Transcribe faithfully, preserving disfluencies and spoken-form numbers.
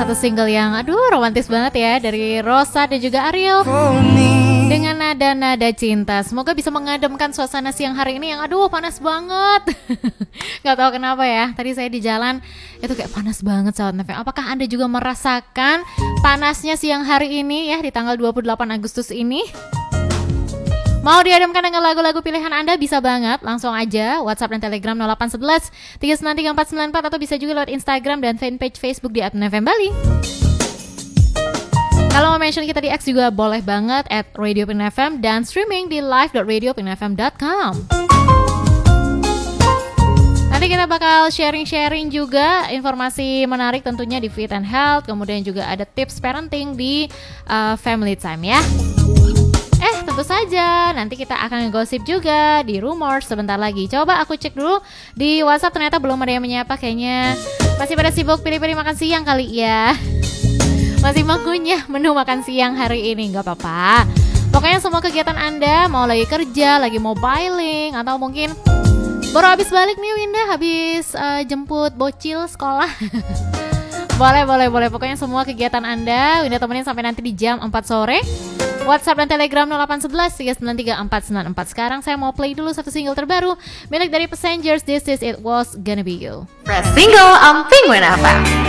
satu single yang aduh romantis banget ya dari Rosa dan juga Ariel dengan nada-nada cinta. Semoga bisa mengademkan suasana siang hari ini yang aduh panas banget. Gak tahu kenapa ya, tadi saya di jalan itu kayak panas banget sahabat N F M. Apakah Anda juga merasakan panasnya siang hari ini ya di tanggal dua puluh delapan Agustus ini? Mau diademkan dengan lagu-lagu pilihan Anda bisa banget, langsung aja WhatsApp dan Telegram nol delapan satu satu tiga sembilan tiga empat sembilan empat atau bisa juga lewat Instagram dan fanpage Facebook di at N F M Bali. Kalau mau mention kita di X juga boleh banget at Radio Pin F M dan streaming di live dot radio pin f m dot com. Nanti kita bakal sharing-sharing juga informasi menarik tentunya di Fit and Health, kemudian juga ada tips parenting di uh, Family Time ya. Eh tentu saja nanti kita akan ngegosip juga di Rumors sebentar lagi. Coba aku cek dulu di WhatsApp, ternyata belum ada yang menyapa. Kayaknya masih pada sibuk pilih-pilih makan siang kali ya. Masih mengunyah menu makan siang hari ini. Gak apa-apa, pokoknya semua kegiatan Anda, mau lagi kerja, lagi mobiling, atau mungkin baru habis balik nih Winda, habis uh, jemput bocil sekolah. Boleh, boleh, boleh. Pokoknya semua kegiatan Anda Winda temenin sampai nanti di jam empat sore. WhatsApp dan Telegram nol delapan satu satu tiga sembilan tiga empat sembilan empat. Sekarang saya mau play dulu satu single terbaru milik dari Passengers, This Is It Was Gonna Be You. Press single on Penguin F M.